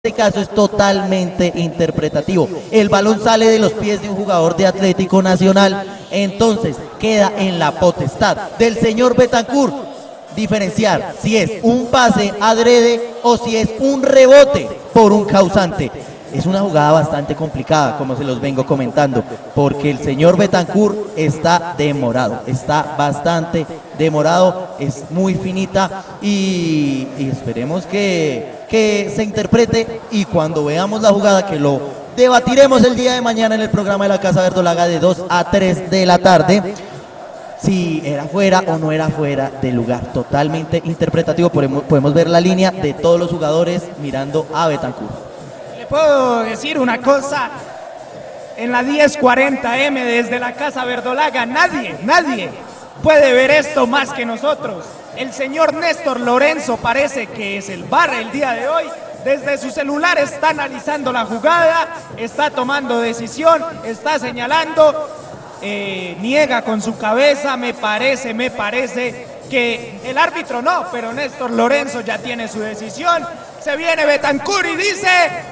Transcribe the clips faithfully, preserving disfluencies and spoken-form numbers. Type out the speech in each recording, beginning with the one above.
este caso es totalmente interpretativo. El balón sale de los pies de un jugador de Atlético Nacional, entonces queda en la potestad del señor Betancur diferenciar si es un pase adrede o si es un rebote por un causante. Es una jugada bastante complicada, como se los vengo comentando, porque el señor Betancur está demorado, está bastante demorado, es muy finita y, y esperemos que, que se interprete, y cuando veamos la jugada, que lo debatiremos el día de mañana en el programa de la Casa Verdolaga de dos a tres de la tarde, si era fuera o no era fuera de lugar. Totalmente interpretativo, podemos, podemos ver la línea de todos los jugadores mirando a Betancur. Puedo decir una cosa, en la diez cuarenta eme desde la Casa Verdolaga, nadie, nadie puede ver esto más que nosotros. El señor Néstor Lorenzo parece que es el V A R el día de hoy. Desde su celular está analizando la jugada, está tomando decisión, está señalando, eh, niega con su cabeza, me parece, me parece que el árbitro no, pero Néstor Lorenzo ya tiene su decisión. Se viene Betancur y dice: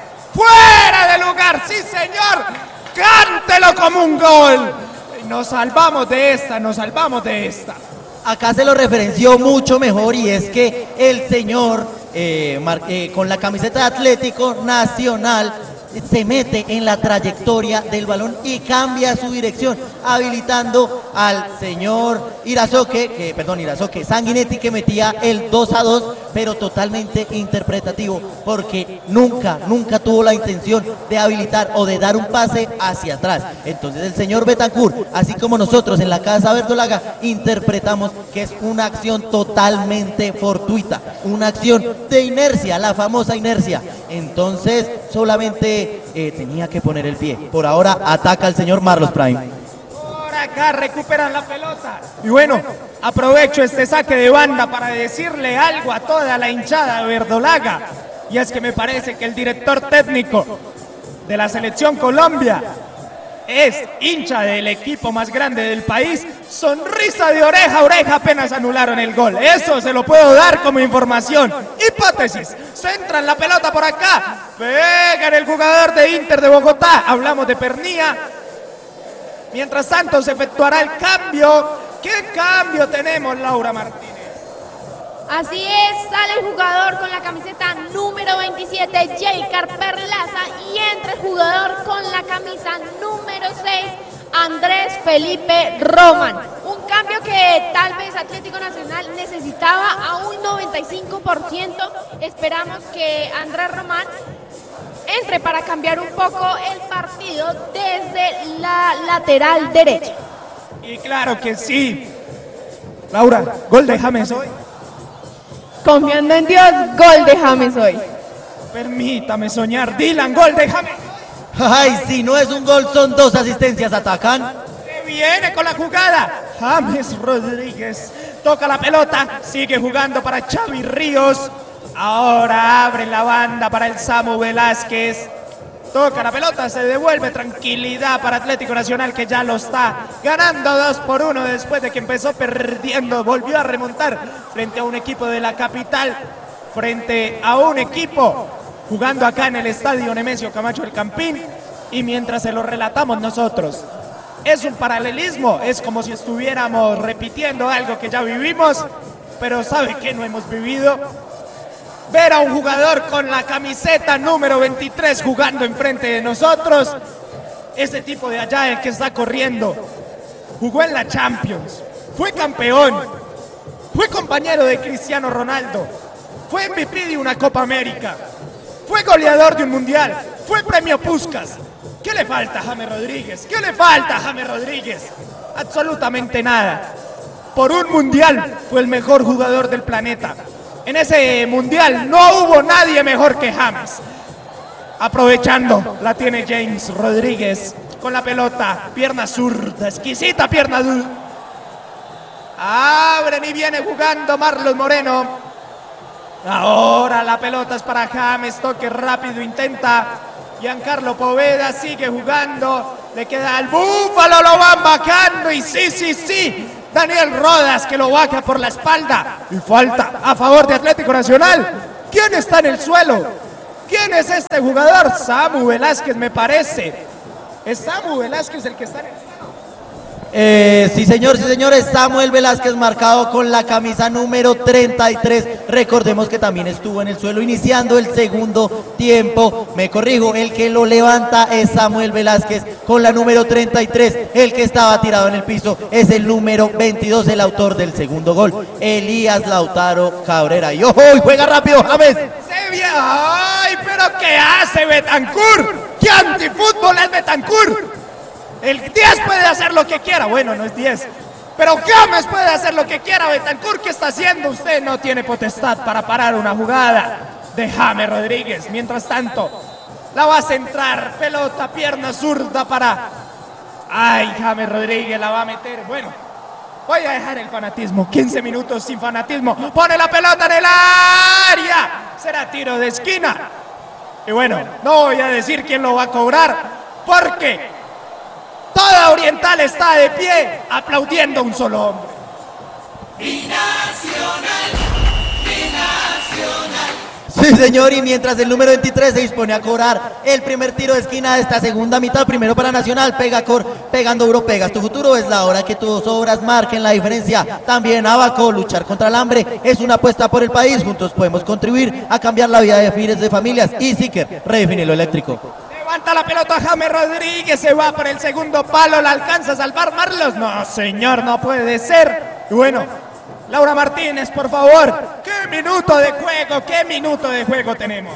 ¡fuera de lugar! ¡Sí, señor! ¡Cántelo como un gol! Nos salvamos de esta, nos salvamos de esta. Acá se lo referenció mucho mejor, y es que el señor eh, eh, con la camiseta de Atlético Nacional se mete en la trayectoria del balón y cambia su dirección, habilitando al señor Irazoque, que, perdón, Irazoque, Sanguinetti, que metía el dos a dos, pero totalmente interpretativo, porque nunca, nunca tuvo la intención de habilitar o de dar un pase hacia atrás. Entonces el señor Betancur, así como nosotros en la Casa Verdolaga, interpretamos que es una acción totalmente fortuita, una acción de inercia, la famosa inercia. Entonces solamente eh, tenía que poner el pie. Por ahora ataca el señor Marlos Prime. Por acá recuperan la pelota. Y bueno, aprovecho este saque de banda para decirle algo a toda la hinchada de Verdolaga. Y es que me parece que el director técnico de la Selección Colombia es hincha del equipo más grande del país. Sonrisa de oreja a oreja apenas anularon el gol. Eso se lo puedo dar como información. Hipótesis: centran la pelota por acá, pegan el jugador de Inter de Bogotá, hablamos de Pernía. Mientras tanto se efectuará el cambio. ¿Qué cambio tenemos, Laura Martínez? Así es, sale el jugador con la camiseta número veintisiete, Jaycar Perlaza, y entra el jugador con la camisa número seis, Andrés Felipe Roman. Un cambio que tal vez Atlético Nacional necesitaba a un noventa y cinco por ciento. Esperamos que Andrés Roman entre para cambiar un poco el partido desde la lateral derecha. Y claro que sí. Laura, gol de James hoy. Confiando en Dios, gol de James hoy. Permítame soñar, Dylan, gol de James. Ay, si no es un gol, son dos asistencias, atacan. Se viene con la jugada. James Rodríguez toca la pelota, sigue jugando para Xavi Ríos. Ahora abre la banda para el Samu Velázquez. Toca la pelota, se devuelve. Tranquilidad para Atlético Nacional, que ya lo está ganando dos por uno después de que empezó perdiendo. Volvió a remontar frente a un equipo de la capital, frente a un equipo jugando acá en el estadio Nemesio Camacho El Campín. Y mientras se lo relatamos nosotros, es un paralelismo, es como si estuviéramos repitiendo algo que ya vivimos, pero ¿sabe qué no hemos vivido? Ver a un jugador con la camiseta número veintitrés jugando enfrente de nosotros. Ese tipo de allá, el que está corriendo, jugó en la Champions, fue campeón, fue compañero de Cristiano Ronaldo, fue M V P de una Copa América, fue goleador de un Mundial, fue premio Puskás. ¿Qué le falta a James Rodríguez? ¿Qué le falta a James Rodríguez? Absolutamente nada. Por un Mundial fue el mejor jugador del planeta. En ese Mundial no hubo nadie mejor que James. Aprovechando, la tiene James Rodríguez con la pelota, pierna zurda, exquisita pierna zurda. Abren y viene jugando Marlos Moreno. Ahora la pelota es para James, toque rápido, intenta Giancarlo Poveda, sigue jugando, le queda al Búfalo, lo van bajando y sí, sí, sí. Daniel Rodas, que lo baja por la espalda, y falta a favor de Atlético Nacional. ¿Quién está en el suelo? ¿Quién es este jugador? Samu Velázquez, me parece. ¿Es Samu Velázquez el que está en el... Eh, sí señor, sí señores, Samuel Velázquez marcado con la camisa número treinta y tres, recordemos que también estuvo en el suelo iniciando el segundo tiempo, me corrijo, el que lo levanta es Samuel Velázquez con la número treinta y tres, el que estaba tirado en el piso es el número veintidós, el autor del segundo gol, Elías Lautaro Cabrera, y ojo, y juega rápido James. Se viene, ay, pero ¿qué hace Betancur? ¿Qué antifútbol es Betancur? El diez puede hacer lo que quiera, bueno, no es diez, pero James puede hacer lo que quiera. Betancur, ¿qué está haciendo? Usted no tiene potestad para parar una jugada de James Rodríguez. Mientras tanto, la va a centrar, pelota, pierna zurda para... Ay, James Rodríguez la va a meter, bueno, voy a dejar el fanatismo, quince minutos sin fanatismo, pone la pelota en el área, será tiro de esquina. Y bueno, no voy a decir quién lo va a cobrar, porque... toda Oriental está de pie aplaudiendo a un solo hombre. Binacional, binacional. Sí señor, y mientras el número veintitrés se dispone a cobrar el primer tiro de esquina de esta segunda mitad, primero para Nacional, pega Cor, pegando duro, pegas tu futuro, es la hora que tus obras marquen la diferencia. También Abaco, luchar contra el hambre es una apuesta por el país, juntos podemos contribuir a cambiar la vida de miles de familias. Y Siker, redefine lo eléctrico. Levanta la pelota James Rodríguez, se va por el segundo palo, la alcanza a salvar Marlos. No, señor, no puede ser. Y bueno, Laura Martínez, por favor. ¿Qué minuto de juego, qué minuto de juego tenemos?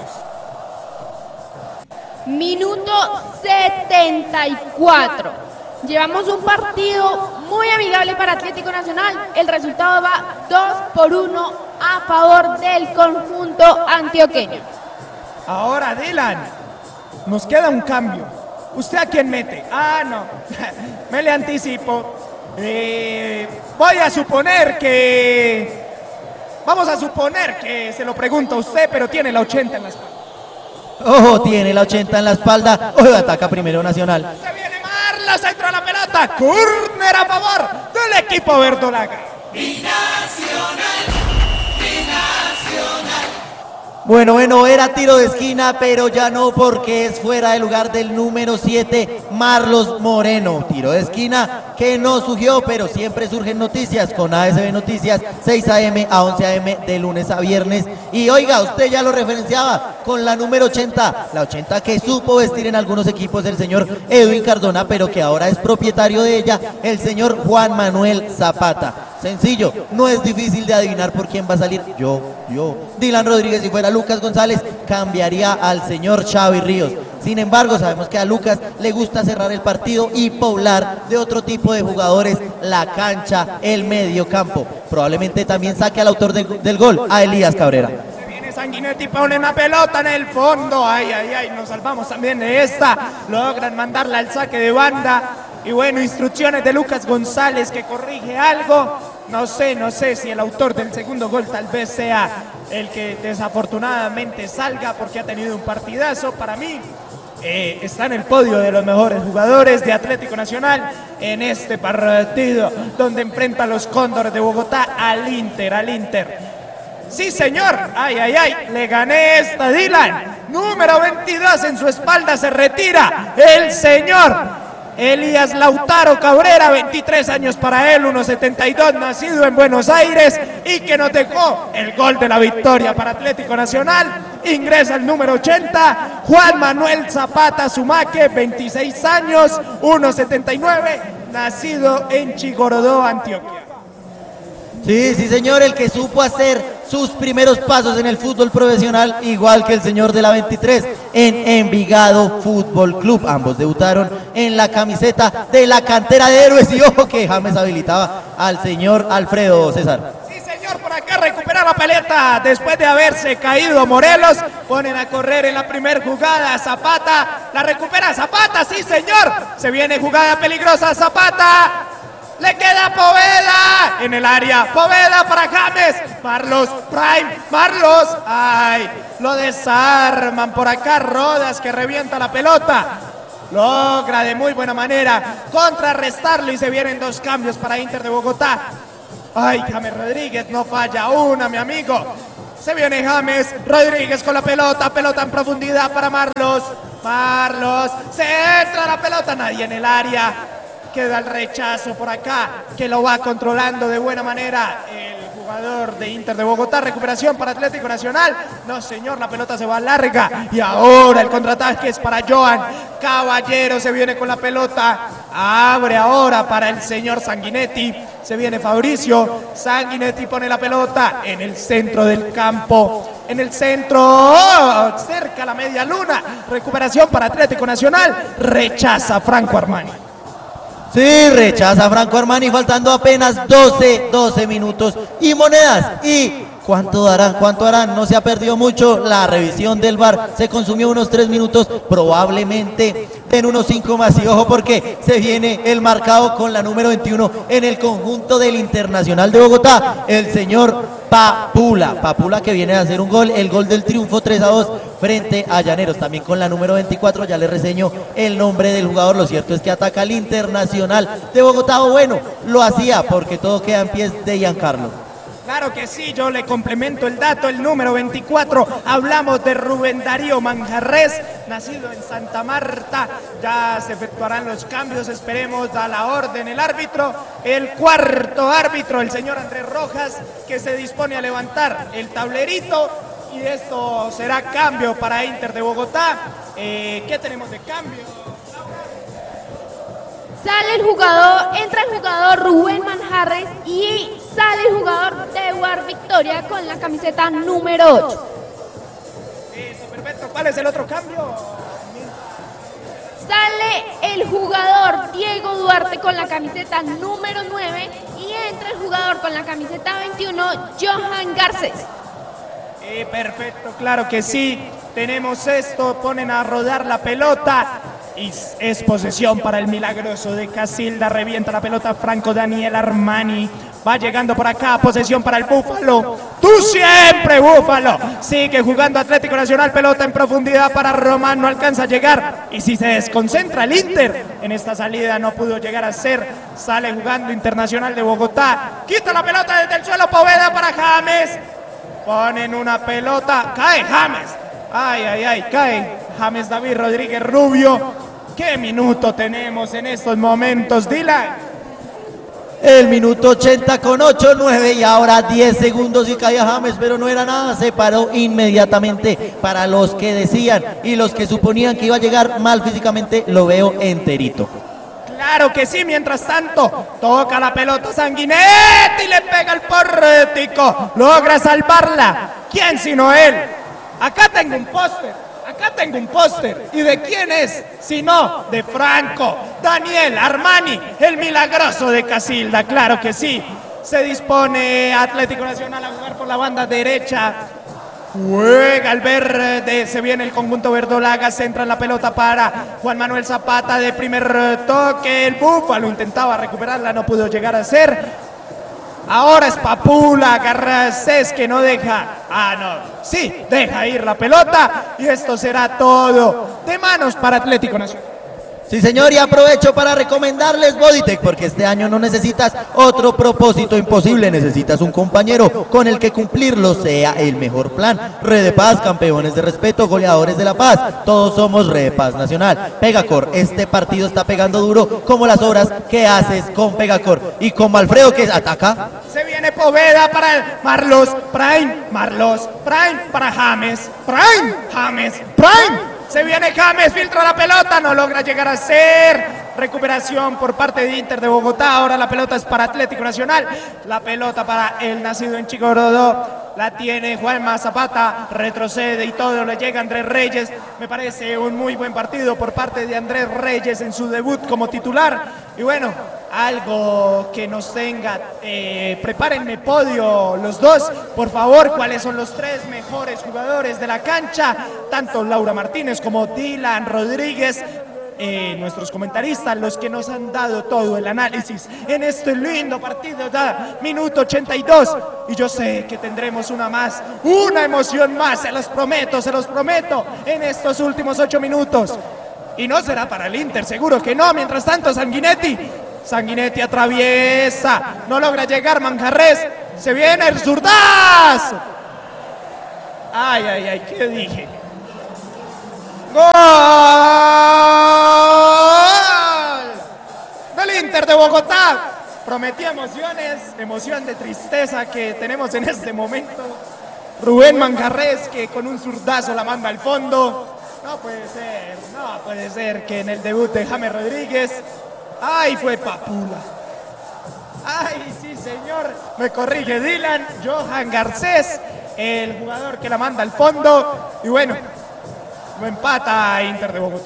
Minuto setenta y cuatro. Llevamos un partido muy amigable para Atlético Nacional. El resultado va dos por uno a favor del conjunto antioqueño. Ahora, Dylan, nos queda un cambio. ¿Usted a quién mete? Ah, no, me le anticipo. Eh, voy a suponer que... Vamos a suponer que se lo pregunto a usted, pero tiene la ochenta en la espalda. Ojo, tiene la ochenta en la espalda. Ojo, ataca primero Nacional. Se viene Marlos, entra la pelota. Córner a favor del equipo verdolaga. Binacional, binacional. Bueno, bueno, era tiro de esquina, pero ya no, porque es fuera de lugar del número siete, Marlos Moreno. Tiro de esquina que no surgió, pero siempre surgen noticias con A S B Noticias, seis a eme a once a eme de lunes a viernes. Y oiga, usted ya lo referenciaba con la número ochenta, la ochenta que supo vestir en algunos equipos el señor Edwin Cardona, pero que ahora es propietario de ella, el señor Juan Manuel Zapata. Sencillo, no es difícil de adivinar por quién va a salir. Yo, yo, Dylan Rodríguez, si fuera Lucas González, cambiaría al señor Xavi Ríos. Sin embargo, sabemos que a Lucas le gusta cerrar el partido y poblar de otro tipo de jugadores la cancha, el medio campo. Probablemente también saque al autor de, del gol, a Elías Cabrera. Se viene Sanguinetti, pone una pelota en el fondo. Ay, ay, ay, nos salvamos también de esta. Logran mandarla al saque de banda. Y bueno, instrucciones de Lucas González que corrige algo. No sé, no sé si el autor del segundo gol tal vez sea el que desafortunadamente salga porque ha tenido un partidazo. Para mí eh, está en el podio de los mejores jugadores de Atlético Nacional en este partido donde enfrenta a los Cóndores de Bogotá al Inter, al Inter. Sí, señor. Ay, ay, ay. Le gané esta, Dylan. Número veintidós en su espalda se retira el señor Elías Lautaro Cabrera, veintitrés años para él, uno setenta y dos, nacido en Buenos Aires y que nos dejó el gol de la victoria para Atlético Nacional. Ingresa el número ochenta, Juan Manuel Zapata Zumaque, veintiséis años, uno setenta y nueve, nacido en Chigorodó, Antioquia. Sí, sí señor, el que supo hacer sus primeros pasos en el fútbol profesional, igual que el señor de la veintitrés, en Envigado Fútbol Club. Ambos debutaron en la camiseta de la cantera de Héroes, y ojo que James habilitaba al señor Alfredo César. Sí señor, por acá recupera la pelota después de haberse caído Morelos. Ponen a correr en la primera jugada, Zapata, la recupera Zapata, sí señor, se viene jugada peligrosa, Zapata. Le queda Poveda en el área. Poveda para James. Marlos, Prime, Marlos. Ay, lo desarman por acá. Rodas que revienta la pelota. Logra de muy buena manera contrarrestarlo y se vienen dos cambios para Inter de Bogotá. Ay, James Rodríguez no falla una, mi amigo. Se viene James Rodríguez con la pelota, pelota en profundidad para Marlos. Marlos, se entra la pelota, nadie en el área. Queda el rechazo por acá, que lo va controlando de buena manera el jugador de Inter de Bogotá. Recuperación para Atlético Nacional. No, señor, la pelota se va larga. Y ahora el contraataque es para Johan Caballero. Se viene con la pelota. Abre ahora para el señor Sanguinetti. Se viene Fabricio. Sanguinetti pone la pelota en el centro del campo. En el centro, oh, cerca a la media luna. Recuperación para Atlético Nacional. Rechaza Franco Armani. Sí, rechaza Franco Armani, faltando apenas doce, doce minutos y monedas. ¿Y cuánto darán? ¿Cuánto harán? No se ha perdido mucho. La revisión del V A R se consumió unos tres minutos, probablemente den unos cinco más. Y ojo, porque se viene el marcado con la número veintiuno en el conjunto del Internacional de Bogotá, el señor Papula. Papula, que viene a hacer un gol, el gol del triunfo tres a dos frente a Llaneros. También con la número veinticuatro, ya le reseño el nombre del jugador. Lo cierto es que ataca al Internacional de Bogotá, o bueno, lo hacía, porque todo queda en pies de Giancarlo. Claro que sí, yo le complemento el dato, el número veinticuatro, hablamos de Rubén Darío Manjarres, nacido en Santa Marta. Ya se efectuarán los cambios, esperemos, da la orden el árbitro, el cuarto árbitro, el señor Andrés Rojas, que se dispone a levantar el tablerito, y esto será cambio para Inter de Bogotá. Eh, ¿Qué tenemos de cambio? Sale el jugador, entra el jugador Rubén Manjarres y sale el jugador de U A R Victoria con la camiseta número ocho. Eso, perfecto. ¿Cuál es el otro cambio? Sale el jugador Diego Duarte con la camiseta número nueve y entra el jugador con la camiseta veintiuno, Johan Garcés. Eh, perfecto, claro que sí. Tenemos esto, ponen a rodar la pelota. Y es posesión para el Milagroso de Casilda. Revienta la pelota Franco Daniel Armani. Va llegando por acá, posesión para el Búfalo. ¡Tú siempre, Búfalo! Sigue jugando Atlético Nacional, pelota en profundidad para Román, no alcanza a llegar. Y si se desconcentra el Inter, en esta salida no pudo llegar a ser. Sale jugando Internacional de Bogotá. Quita la pelota desde el suelo, Poveda para James. Ponen una pelota, cae James. Ay, ay, ay, cae James David Rodríguez Rubio. ¿Qué minuto tenemos en estos momentos, Dylan? El minuto ochenta con ocho, nueve y ahora diez segundos y caía James, pero no era nada, se paró inmediatamente. Para los que decían y los que suponían que iba a llegar mal físicamente, lo veo enterito. Claro que sí, mientras tanto, toca la pelota Sanguinetti y le pega el pórtico, logra salvarla. ¿Quién sino él? Acá tengo un póster. Acá tengo un póster. ¿Y de quién es? Si no, de Franco Daniel Armani, el Milagroso de Casilda. Claro que sí. Se dispone Atlético Nacional a jugar por la banda derecha. Juega el verde, se viene el conjunto verdolaga, centra en la pelota para Juan Manuel Zapata de primer toque. El Búfalo intentaba recuperarla, no pudo llegar a ser. Ahora es Papula, Garcés, que no deja, ah no, sí, deja ir la pelota y esto será todo de manos para Atlético Nacional. Sí, señor, y aprovecho para recomendarles Bodytech, porque este año no necesitas otro propósito imposible, necesitas un compañero con el que cumplirlo sea el mejor plan. Red de Paz, campeones de respeto, goleadores de la paz, todos somos Red de Paz Nacional. Pegacor, este partido está pegando duro como las obras que haces con Pegacor. Y como Alfredo, que ataca. Se viene Poveda para el Marlos Prime, Marlos Prime para James, Prime, James, Prime. Se viene James, filtra la pelota, no logra llegar a ser. Recuperación por parte de Inter de Bogotá. Ahora la pelota es para Atlético Nacional. La pelota para el nacido en Chigorodó. La tiene Juanma Zapata, retrocede y todo le llega a Andrés Reyes. Me parece un muy buen partido por parte de Andrés Reyes en su debut como titular. Y bueno, algo que nos tenga, eh, prepárenme podio los dos, por favor, cuáles son los tres mejores jugadores de la cancha, tanto Laura Martínez como Dylan Rodríguez. Eh, nuestros comentaristas, los que nos han dado todo el análisis en este lindo partido, da minuto ochenta y dos, y yo sé que tendremos una más, una emoción más, se los prometo, se los prometo, en estos últimos ocho minutos, y no será para el Inter, seguro que no. Mientras tanto, Sanguinetti, Sanguinetti atraviesa, no logra llegar Manjarres, se viene el zurdazo. Ay, ay, ay, ¿qué dije? ¡Gol! Del Inter de Bogotá. Prometí emociones, emoción de tristeza que tenemos en este momento. Rubén Manjarrés, que con un zurdazo la manda al fondo. No puede ser, no puede ser que en el debut de James Rodríguez. ¡Ay, fue Papula! ¡Ay, sí, señor! Me corrige Dylan, Johan Garcés, el jugador que la manda al fondo. Y bueno, lo empata Inter de Bogotá.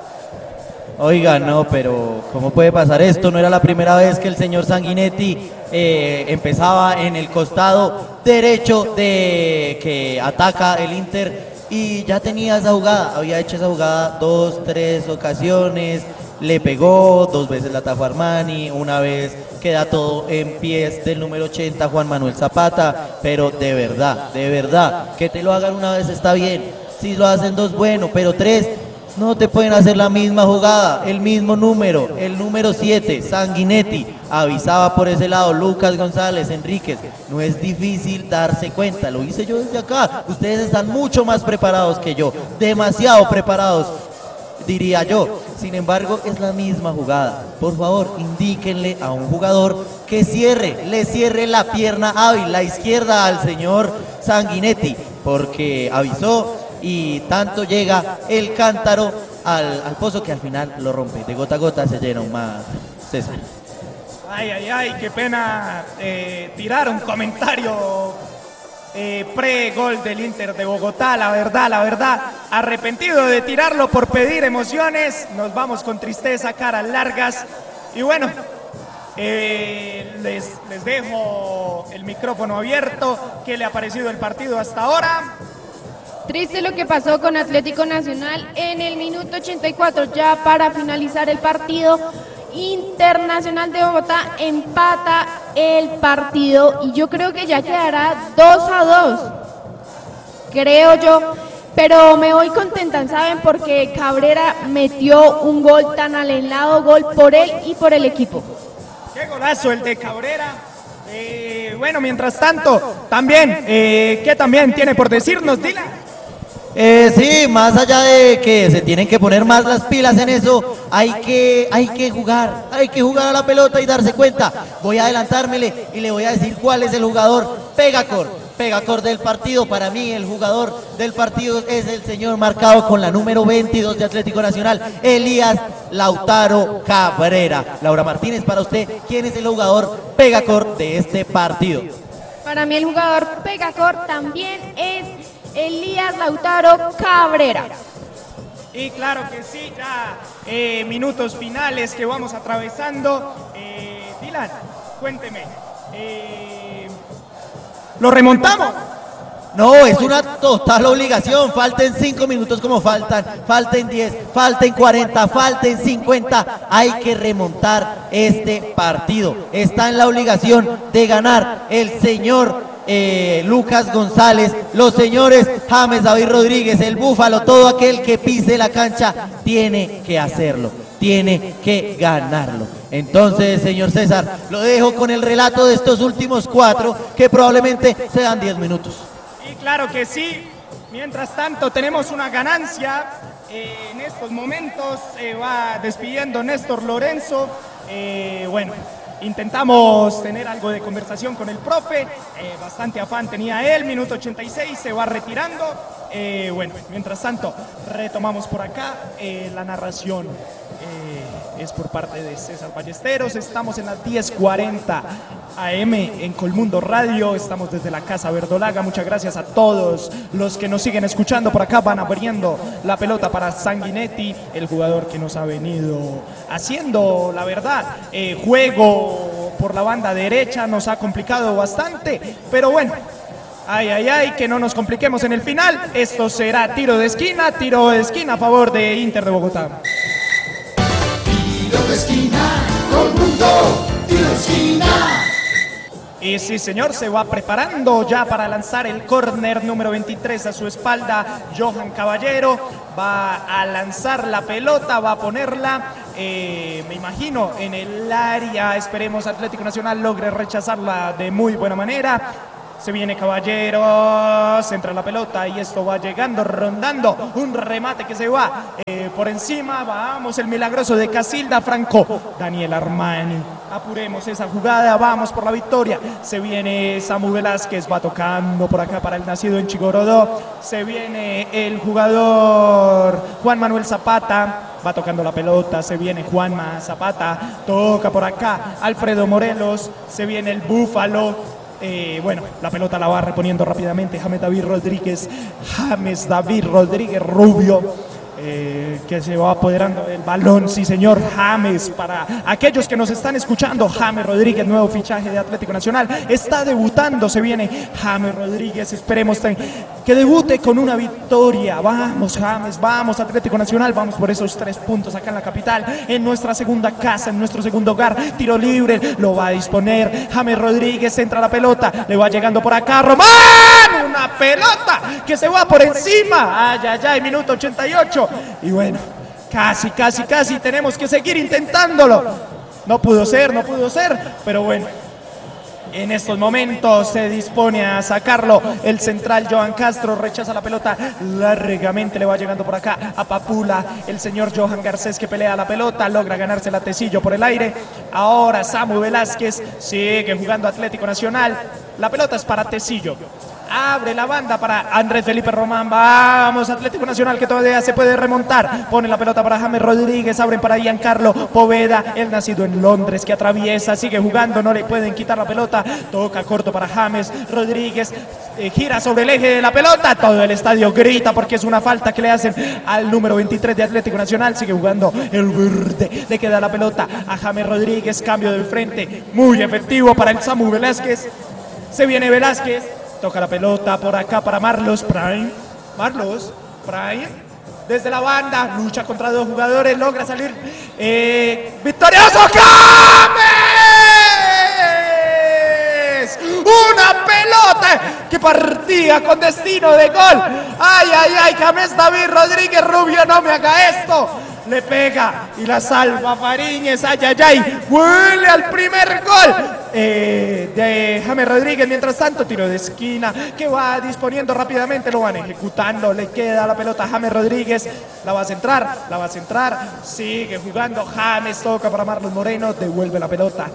Oiga, no, pero ¿cómo puede pasar esto? No era la primera vez que el señor Sanguinetti eh, empezaba en el costado derecho de que ataca el Inter y ya tenía esa jugada, había hecho esa jugada dos, tres ocasiones, le pegó, dos veces la atajó Armani, una vez queda todo en pies del número ochenta, Juan Manuel Zapata, pero de verdad, de verdad, que te lo hagan una vez está bien, si lo hacen dos, bueno, pero tres... No te pueden hacer la misma jugada, el mismo número, el número siete, Sanguinetti, avisaba por ese lado, Lucas González, Enríquez, no es difícil darse cuenta, lo hice yo desde acá, ustedes están mucho más preparados que yo, demasiado preparados, diría yo, sin embargo es la misma jugada, por favor indíquenle a un jugador que cierre, le cierre la pierna hábil, la izquierda al señor Sanguinetti, porque avisó, y tanto llega el cántaro al, al pozo que al final lo rompe. De gota a gota se llena un mar, César. Ay, ay, ay, qué pena eh, tirar un comentario eh, pre-gol del Inter de Bogotá. La verdad, la verdad, arrepentido de tirarlo por pedir emociones. Nos vamos con tristeza, caras largas. Y bueno, eh, les, les dejo el micrófono abierto. ¿Qué le ha parecido el partido hasta ahora? Triste lo que pasó con Atlético Nacional en el minuto ochenta y cuatro, ya para finalizar el partido. Internacional de Bogotá empata el partido y yo creo que ya quedará dos a dos, creo yo, pero me voy contenta, ¿saben? Porque Cabrera metió un gol tan anhelado, gol por él y por el equipo. ¡Qué golazo el de Cabrera! Eh, bueno, mientras tanto, también, eh, ¿qué también tiene por decirnos, Dylan? Eh, sí, más allá de que se tienen que poner más las pilas en eso, hay que, hay que jugar, hay que jugar a la pelota y darse cuenta. Voy a adelantármele y le voy a decir cuál es el jugador Pegacor, Pegacor del partido. Para mí el jugador del partido es el señor marcado con la número veintidós de Atlético Nacional, Elías Lautaro Cabrera. Laura Martínez, para usted, ¿quién es el jugador Pegacor de este partido? Para mí el jugador Pegacor también es Elías Lautaro Cabrera. Y claro que sí, ya eh, minutos finales que vamos atravesando. Eh, Dylan, cuénteme, eh, ¿lo remontamos? No, es una total obligación, falten cinco minutos como faltan, falten diez, falten cuarenta, falten cincuenta, hay que remontar este partido, está en la obligación de ganar el señor eh, Lucas González, los señores James David Rodríguez, el Búfalo, todo aquel que pise la cancha tiene que hacerlo, tiene que ganarlo. Entonces, señor César, lo dejo con el relato de estos últimos cuatro que probablemente sean diez minutos. Y claro que sí, mientras tanto tenemos una ganancia, eh, en estos momentos se eh, va despidiendo Néstor Lorenzo, eh, bueno, intentamos tener algo de conversación con el profe, eh, bastante afán tenía él, minuto ochenta y seis, se va retirando, eh, bueno, mientras tanto retomamos por acá eh, la narración. Eh, es por parte de César Ballesteros, estamos en las diez cuarenta A M en Colmundo Radio, estamos desde la Casa Verdolaga, muchas gracias a todos los que nos siguen escuchando por acá, van abriendo la pelota para Sanguinetti, el jugador que nos ha venido haciendo, la verdad, eh, juego por la banda derecha, nos ha complicado bastante, pero bueno, ay, ay, ay, que no nos compliquemos en el final, esto será tiro de esquina, tiro de esquina a favor de Inter de Bogotá. Tiro de esquina, Colmundo, tiro de esquina. Y sí, señor, se va preparando ya para lanzar el córner número veintitrés a su espalda. Johan Caballero va a lanzar la pelota, va a ponerla, eh, me imagino, en el área. Esperemos Atlético Nacional logre rechazarla de muy buena manera. Se viene Caballeros, entra la pelota y esto va llegando, rondando. Un remate que se va eh, por encima. Vamos, el milagroso de Casilda Franco. Daniel Armani. Apuremos esa jugada, vamos por la victoria. Se viene Samu Velázquez, va tocando por acá para el nacido en Chigorodó. Se viene el jugador Juan Manuel Zapata. Va tocando la pelota, se viene Juanma Zapata, toca por acá Alfredo Morelos, se viene el Búfalo. Eh, bueno, la pelota la va reponiendo rápidamente James David Rodríguez, James David Rodríguez Rubio. Eh, que se va apoderando del balón, sí señor, James, para aquellos que nos están escuchando, James Rodríguez, nuevo fichaje de Atlético Nacional, está debutando, se viene James Rodríguez, esperemos que debute con una victoria, vamos James, vamos Atlético Nacional, vamos por esos tres puntos acá en la capital, en nuestra segunda casa, en nuestro segundo hogar, tiro libre, lo va a disponer, James Rodríguez, entra la pelota, le va llegando por acá, Román, una pelota que se va por encima, ay, ay, ay, minuto ochenta y ocho, y bueno, casi, casi, casi tenemos que seguir intentándolo. No pudo ser, no pudo ser, pero bueno, en estos momentos se dispone a sacarlo el central Johan Castro, rechaza la pelota largamente, le va llegando por acá a Papula, el señor Johan Garcés que pelea la pelota, logra ganarse la Tecillo por el aire. Ahora Samu Velázquez sigue jugando Atlético Nacional, la pelota es para Tecillo. Abre la banda para Andrés Felipe Román. Vamos, Atlético Nacional que todavía se puede remontar. Pone la pelota para James Rodríguez. Abren para Giancarlo Poveda, el nacido en Londres que atraviesa. Sigue jugando, no le pueden quitar la pelota. Toca corto para James Rodríguez. Eh, gira sobre el eje de la pelota. Todo el estadio grita porque es una falta que le hacen al número veintitrés de Atlético Nacional. Sigue jugando el verde. Le queda la pelota a James Rodríguez. Cambio del frente. Muy efectivo para el Samu Velázquez. Se viene Velázquez. Toca la pelota por acá para Marlos Prime. Marlos Prime. Desde la banda. Lucha contra dos jugadores. Logra salir. Eh, ¡Victorioso James! Una pelota que partía con destino de gol. ¡Ay, ay, ay! James David Rodríguez Rubio, no me haga esto. Le pega y la salva Fariñez, ay, ay, ay, huele al primer gol eh, de James Rodríguez. Mientras tanto, tiro de esquina que va disponiendo rápidamente, lo van ejecutando, le queda la pelota a James Rodríguez, la va a centrar, la va a centrar, sigue jugando James, toca para Marlon Moreno, devuelve la pelota.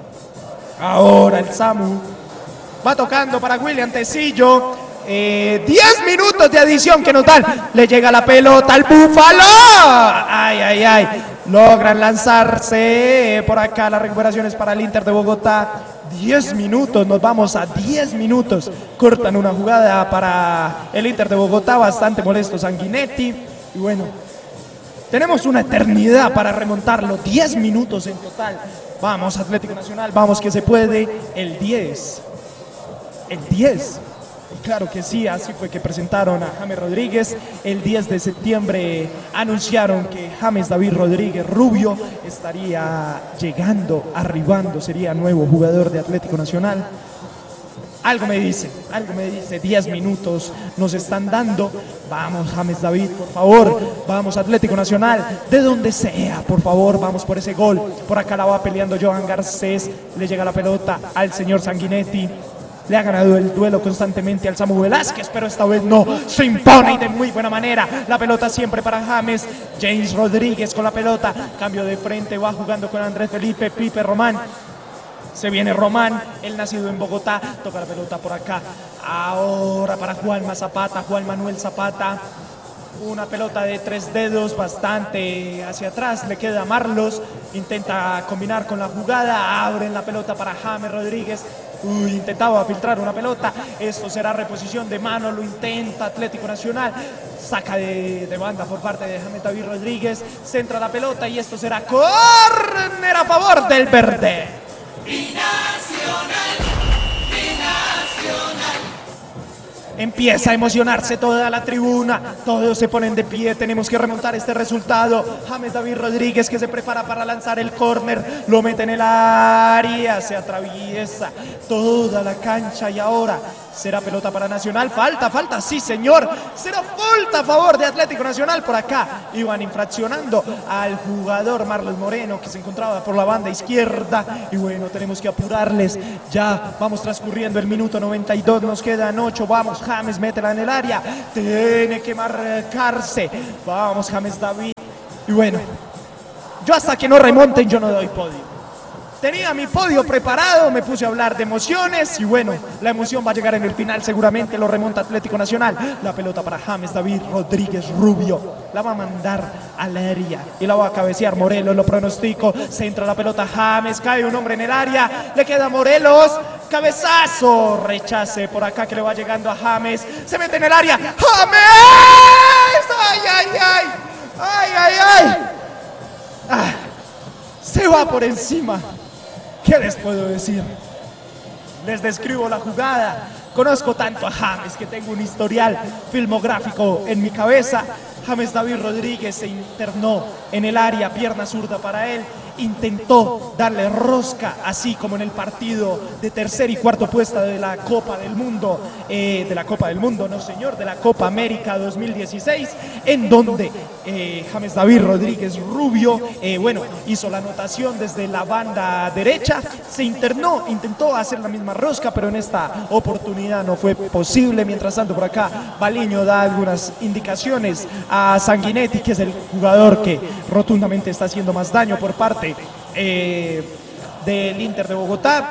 Ahora el Samu va tocando para William Tecillo. Eh, diez minutos de adición que nos dan. Le llega la pelota al Búfalo. Ay, ay, ay. Logran lanzarse por acá. La recuperación es para el Inter de Bogotá. diez minutos, nos vamos a diez minutos. Cortan una jugada para el Inter de Bogotá. Bastante molesto Sanguinetti. Y bueno, tenemos una eternidad para remontarlo. diez minutos en total. Vamos, Atlético Nacional. Vamos que se puede. El diez. El diez. Claro que sí, así fue que presentaron a James Rodríguez. El diez de septiembre anunciaron que James David Rodríguez Rubio estaría llegando, arribando, sería nuevo jugador de Atlético Nacional. Algo me dice, algo me dice, diez minutos nos están dando. Vamos, James David, por favor, vamos Atlético Nacional, de donde sea, por favor, vamos por ese gol. Por acá la va peleando Johan Garcés, le llega la pelota al señor Sanguinetti. Le ha ganado el duelo constantemente al Samu Velázquez, pero esta vez no, se impone y de muy buena manera. La pelota siempre para James. James Rodríguez con la pelota, cambio de frente, va jugando con Andrés Felipe, Pipe Román. Se viene Román, el nacido en Bogotá, toca la pelota por acá. Ahora para Juanma Zapata, Juan Manuel Zapata. Una pelota de tres dedos bastante hacia atrás, le queda a Marlos, intenta combinar con la jugada, abren la pelota para James Rodríguez. Uy, intentaba filtrar una pelota, esto será reposición de mano, lo intenta Atlético Nacional, saca de, de banda por parte de James David Rodríguez, centra la pelota y esto será córner a favor del verde. Binacional, binacional. Empieza a emocionarse toda la tribuna, todos se ponen de pie, tenemos que remontar este resultado. James David Rodríguez que se prepara para lanzar el córner, lo mete en el área, se atraviesa toda la cancha y ahora Será pelota para Nacional. Falta, falta, sí señor. Será falta a favor de Atlético Nacional. Por acá iban infraccionando al jugador Marlos Moreno, que se encontraba por la banda izquierda. Y bueno, tenemos que apurarles. Ya vamos transcurriendo el minuto noventa y dos. Nos quedan ocho. Vamos, James, métela en el área. Tiene que marcarse. Vamos, James David. Y bueno, yo hasta que no remonten, yo no doy podio. Tenía mi podio preparado, me puse a hablar de emociones y bueno, la emoción va a llegar en el final, seguramente lo remonta Atlético Nacional. La pelota para James David Rodríguez Rubio, la va a mandar al área y la va a cabecear Morelos, lo pronostico. Se entra la pelota James, cae un hombre en el área, le queda Morelos, cabezazo, rechace por acá que le va llegando a James, se mete en el área, ¡James! ¡Ay, ay, ay! ¡Ay, ay, ay! Ah, se va por encima. ¿Qué les puedo decir? Les describo la jugada. Conozco tanto a James que tengo un historial filmográfico en mi cabeza. James David Rodríguez se internó en el área, pierna zurda para él. Intentó darle rosca, así como en el partido de tercer y cuarto puesto de la Copa del Mundo, eh, de la Copa del Mundo, no señor, de la Copa América dos mil dieciséis, en donde eh, James David Rodríguez Rubio, eh, bueno, hizo la anotación desde la banda derecha, se internó, intentó hacer la misma rosca, pero en esta oportunidad no fue posible. Mientras tanto, por acá, Baliño da algunas indicaciones a Sanguinetti, que es el jugador que rotundamente está haciendo más daño por parte Eh, del Inter de Bogotá.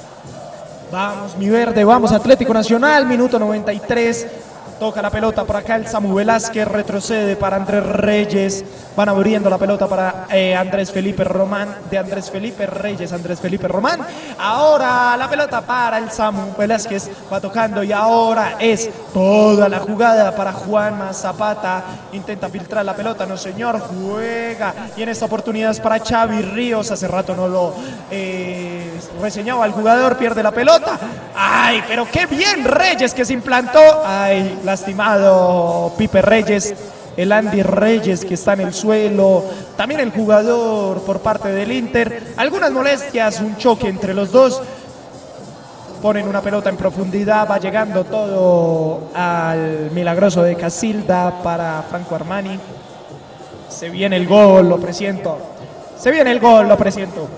Vamos mi verde, vamos Atlético Nacional, minuto noventa y tres. Toca la pelota por acá el Samu Velázquez, retrocede para Andrés Reyes, van abriendo la pelota para eh, Andrés Felipe Román, de Andrés Felipe Reyes, Andrés Felipe Román. Ahora la pelota para el Samu Velázquez, va tocando y ahora es toda la jugada para Juanma Zapata, intenta filtrar la pelota, no señor, juega y en esta oportunidad es para Xavi Ríos, hace rato no lo eh, reseñaba el jugador, pierde la pelota, ay, pero qué bien Reyes que se implantó, ay, lastimado Pipe Reyes, el Andy Reyes que está en el suelo, también el jugador por parte del Inter, algunas molestias, un choque entre los dos, ponen una pelota en profundidad, va llegando todo al milagroso de Casilda para Franco Armani, se viene el gol, lo presiento, se viene el gol, lo presiento.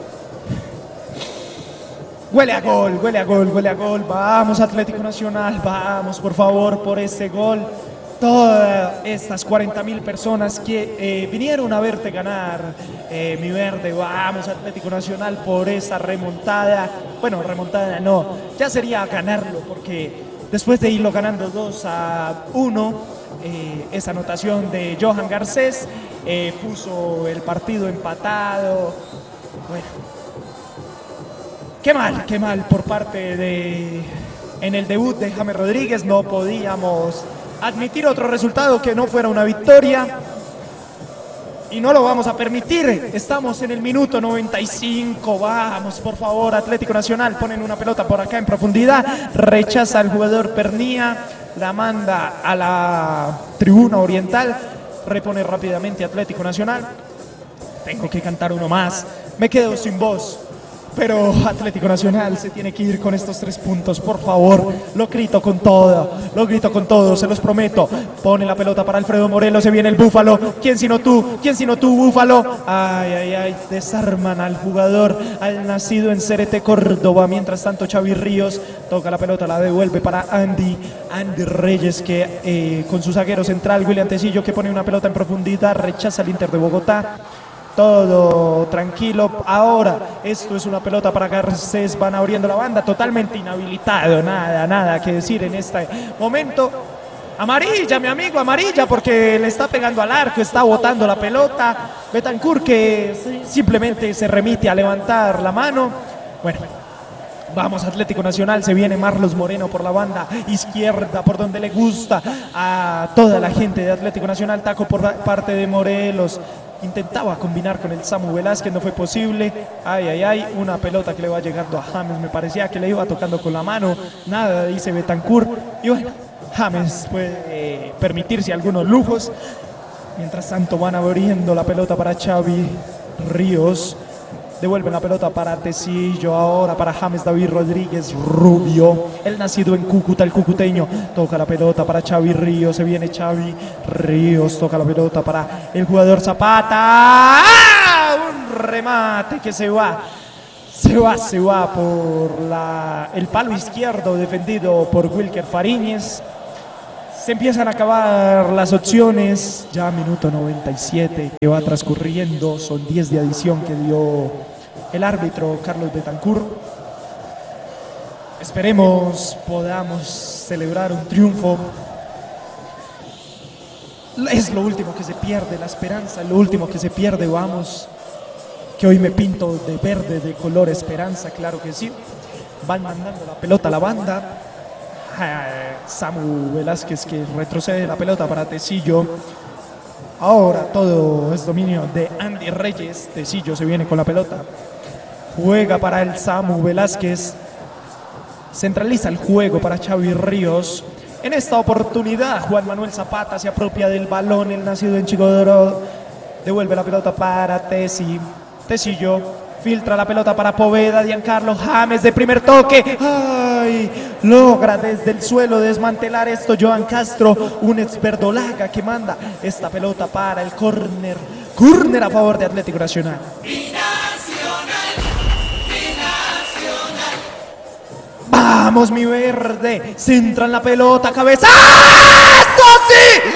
Huele a gol, huele a gol, huele a gol. Vamos Atlético Nacional, vamos por favor por ese gol. Todas estas cuarenta mil personas que eh, vinieron a verte ganar, eh, mi verde, vamos Atlético Nacional por esa remontada. Bueno, remontada no, ya sería ganarlo porque después de irlo ganando dos a uno, eh, esa anotación de Johan Garcés eh, puso el partido empatado. Bueno. Qué mal, qué mal por parte de... En el debut de James Rodríguez no podíamos admitir otro resultado que no fuera una victoria. Y no lo vamos a permitir. Estamos en el minuto noventa y cinco. Vamos, por favor, Atlético Nacional. Ponen una pelota por acá en profundidad. Rechaza al jugador Pernía. La manda a la tribuna oriental. Repone rápidamente Atlético Nacional. Tengo que cantar uno más. Me quedo sin voz. Pero Atlético Nacional se tiene que ir con estos tres puntos, por favor. Lo grito con todo, lo grito con todo, se los prometo. Pone la pelota para Alfredo Morelos, se viene el Búfalo. ¿Quién sino tú? ¿Quién sino tú, Búfalo? Ay, ay, ay, desarman al jugador, al nacido en Cerete, Córdoba. Mientras tanto, Xavi Ríos toca la pelota, la devuelve para Andy. Andy Reyes, que eh, con su zaguero central, William Tecillo, que pone una pelota en profundidad, rechaza el Inter de Bogotá. Todo tranquilo. Ahora esto es una pelota para Garcés. Van abriendo la banda, totalmente inhabilitado. Nada, nada que decir en este momento. Amarilla, mi amigo, amarilla, porque le está pegando al arco, está botando la pelota. Betancur, que simplemente se remite a levantar la mano. Bueno, vamos Atlético Nacional, se viene Marlos Moreno por la banda izquierda, por donde le gusta a toda la gente de Atlético Nacional. Taco por parte de Morelos. Intentaba combinar con el Samu Velázquez, no fue posible. Ay, ay, ay, una pelota que le va llegando a James, me parecía que le iba tocando con la mano. Nada, dice Betancur. Y bueno, James puede eh, permitirse algunos lujos. Mientras tanto van abriendo la pelota para Xavi Ríos. Devuelven la pelota para Tecillo, ahora para James David Rodríguez Rubio, el nacido en Cúcuta, el cucuteño. Toca la pelota para Xavi Ríos, se viene Xavi Ríos, toca la pelota para el jugador Zapata. ¡Ah! Un remate que se va, se va, se va por la, el palo izquierdo defendido por Wilker Fariñez. Se empiezan a acabar las opciones, ya minuto noventa y siete que va transcurriendo, son diez de adición que dio el árbitro Carlos Betancourt. Esperemos podamos celebrar un triunfo. Es lo último que se pierde, la esperanza, lo último que se pierde, vamos. Que hoy me pinto de verde, de color esperanza, claro que sí. Van mandando la pelota a la banda. Samu Velázquez que retrocede la pelota para Tecillo. Ahora todo es dominio de Andy Reyes. Tecillo se viene con la pelota. Juega para el Samu Velázquez. Centraliza el juego para Xavi Ríos. En esta oportunidad Juan Manuel Zapata se apropia del balón. El nacido en Chigodoro devuelve la pelota para Teci. Tecillo filtra la pelota para Poveda. Giancarlo James de primer toque. ¡Ay! Logra desde el suelo desmantelar esto Joan Castro, un exverdolaga que manda esta pelota para el córner. Córner a favor de Atlético Nacional. Vamos, mi verde. Centran la pelota, cabeza. ¡Ah! ¡Esto sí!